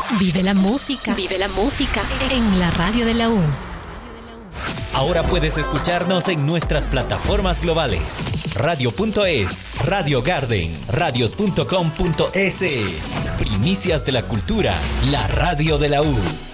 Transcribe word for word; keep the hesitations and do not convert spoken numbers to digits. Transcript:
Vive la música. Vive la música. En la radio de la U. Ahora puedes escucharnos en nuestras plataformas globales. Radio punto es, Radio Garden, radios punto com punto es. Primicias de la cultura, la radio de la U.